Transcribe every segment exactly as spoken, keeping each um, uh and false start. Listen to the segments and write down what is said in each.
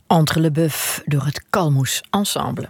Entre le Boeuf door het Kalmoes Ensemble.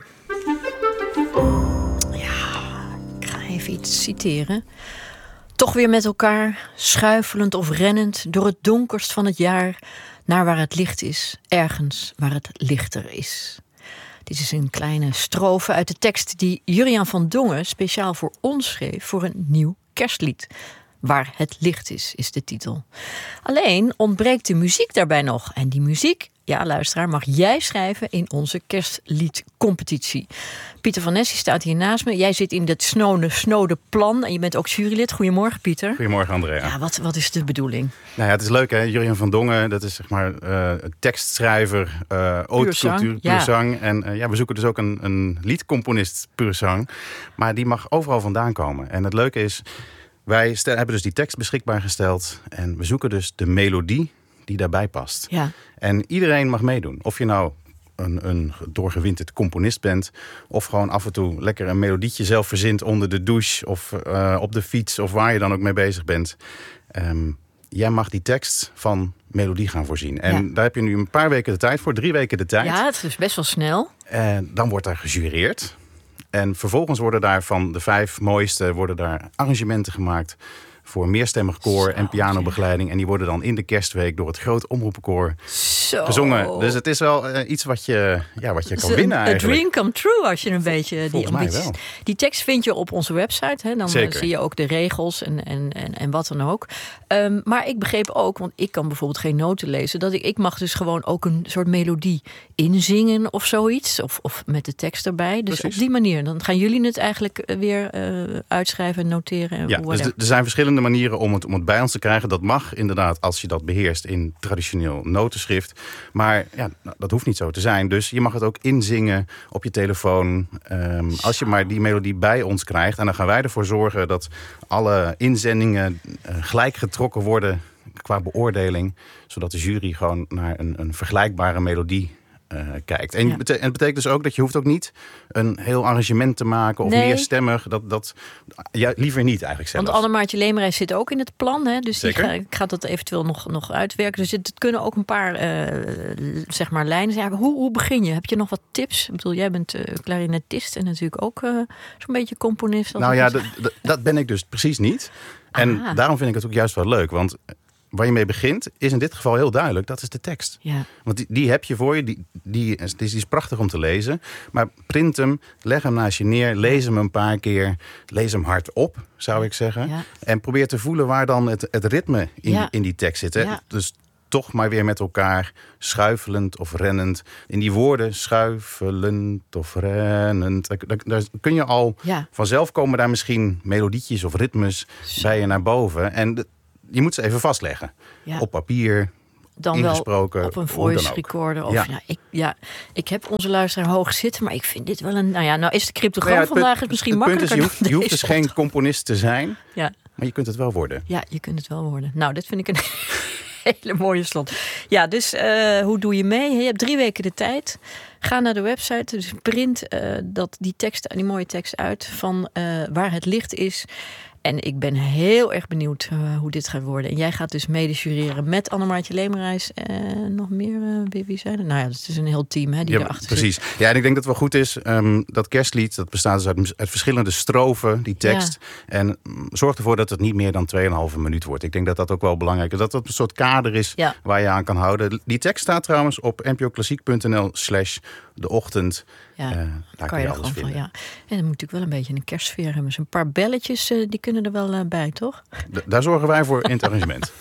Ja, ik ga even iets citeren. Toch weer met elkaar, schuifelend of rennend door het donkerst van het jaar, naar waar het licht is, ergens waar het lichter is. Dit is een kleine strofe uit de tekst die Jurriaan van Dongen speciaal voor ons schreef voor een nieuw kerstlied. Waar het licht is, is de titel. Alleen ontbreekt de muziek daarbij nog. En die muziek, ja luisteraar, mag jij schrijven in onze kerstliedcompetitie. Pieter van Nes staat hier naast me. Jij zit in het snode, snode plan en je bent ook jurylid. Goedemorgen, Pieter. Goedemorgen, Andrea. Ja, wat, wat is de bedoeling? Nou ja, het is leuk, hè. Jurriaan van Dongen, dat is zeg maar uh, tekstschrijver, uh, haute cultuur, ja. pur zang. En uh, ja, we zoeken dus ook een, een liedcomponist pur zang. Maar die mag overal vandaan komen. En het leuke is, wij stel, hebben dus die tekst beschikbaar gesteld. En we zoeken dus de melodie die daarbij past. Ja. En iedereen mag meedoen. Of je nou een, een doorgewinterd componist bent, of gewoon af en toe lekker een melodietje zelf verzint onder de douche of uh, op de fiets of waar je dan ook mee bezig bent. Um, jij mag die tekst van melodie gaan voorzien. En ja. daar heb je nu een paar weken de tijd voor, drie weken de tijd. Ja, het is best wel snel. En dan wordt daar gejureerd. En vervolgens worden daar van de vijf mooiste worden daar arrangementen gemaakt voor meerstemmig koor Zo, en pianobegeleiding. Ja. En die worden dan in de kerstweek door het groot omroepenkoor Zo. gezongen. Dus het is wel uh, iets wat je, ja, wat je kan winnen een, eigenlijk. Een dream come true als je een beetje die ambities. Wel. Die tekst vind je op onze website. Hè? Dan Zeker. zie je ook de regels en, en, en, en wat dan ook. Um, maar ik begreep ook, want ik kan bijvoorbeeld geen noten lezen, dat ik, ik mag dus gewoon ook een soort melodie inzingen of zoiets. Of, of met de tekst erbij. Dus Precies. op die manier. Dan gaan jullie het eigenlijk weer uh, uitschrijven en noteren. En ja, dus er zijn verschillende manieren om het, om het bij ons te krijgen. Dat mag inderdaad als je dat beheerst in traditioneel notenschrift. Maar ja, dat hoeft niet zo te zijn. Dus je mag het ook inzingen op je telefoon. Um, als je maar die melodie bij ons krijgt. En dan gaan wij ervoor zorgen dat alle inzendingen uh, gelijk getrokken worden qua beoordeling. Zodat de jury gewoon naar een, een vergelijkbare melodie Uh, kijkt. En, ja. bete- en het betekent dus ook dat je hoeft ook niet een heel arrangement te maken of nee. meerstemmig. Dat, dat, ja, liever niet eigenlijk zelfs. Want Annemaartje Leemreis zit ook in het plan. Hè? Dus die Zeker. ga, ik ga dat eventueel nog, nog uitwerken. Dus het, het kunnen ook een paar uh, zeg maar lijnen zijn. Hoe, hoe begin je? Heb je nog wat tips? Ik bedoel, jij bent uh, klarinetist en natuurlijk ook uh, zo'n beetje componist. Nou ja, d- d- dat ben ik dus precies niet. En ah. daarom vind ik het ook juist wel leuk. Want waar je mee begint, is in dit geval heel duidelijk. Dat is de tekst. Ja. Want die, die heb je voor je. Die, die, die, is, die is prachtig om te lezen. Maar print hem, leg hem naast je neer. Lees hem een paar keer. Lees hem hardop, zou ik zeggen. Ja. En probeer te voelen waar dan het, het ritme in, Ja. die, in die tekst zit. Hè? Ja. Dus toch maar weer met elkaar schuifelend of rennend. In die woorden schuifelend of rennend. Daar, daar, daar kun je al Ja. vanzelf komen daar misschien melodietjes of ritmes Zo. bij je naar boven. En de, je moet ze even vastleggen. Ja. Op papier, Dan ingesproken. wel op een hoe dan voice ook. recorder. Of, Ja. ja. ik, ja, ik heb onze luisteraar hoog zitten, maar ik vind dit wel een... Nou ja, nou is de cryptogram Nou ja, het vandaag punt- is misschien het punt makkelijker is, je hoeft, je hoeft dus dan geen deze componist te zijn, Ja. maar je kunt het wel worden. Ja, je kunt het wel worden. Nou, dit vind ik een hele mooie slot. Ja, dus uh, hoe doe je mee? Je hebt drie weken de tijd. Ga naar de website, dus print uh, dat, die, tekst, die mooie tekst uit van uh, waar het licht is. En ik ben heel erg benieuwd uh, hoe dit gaat worden. En jij gaat dus mede jureren met Annemaartje Leemreis en nog meer, uh, wie, wie zijn er? Nou ja, het is een heel team hè, die Ja, erachter precies. zit. Ja, en ik denk dat het wel goed is. Um, dat kerstlied, dat bestaat dus uit, uit verschillende strofen, die tekst. Ja. En um, zorg ervoor dat het niet meer dan twee en een halve minuut wordt. Ik denk dat dat ook wel belangrijk is. Dat dat een soort kader is Ja. waar je aan kan houden. Die tekst staat trouwens op npoklassiek.nl slash de ochtend. Ja, uh, daar kan je, je alles vinden. Van, ja. En dan moet natuurlijk wel een beetje een kerstsfeer hebben. Zo'n paar belletjes, uh, die kunnen er wel uh, bij, toch? D- daar zorgen wij voor in het arrangement.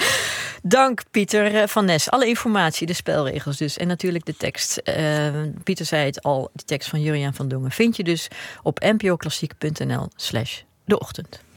Dank Pieter van Nes. Alle informatie, de spelregels dus. En natuurlijk de tekst. Uh, Pieter zei het al, de tekst van Jurriaan van Dongen vind je dus op npoklassiek.nl slash de ochtend.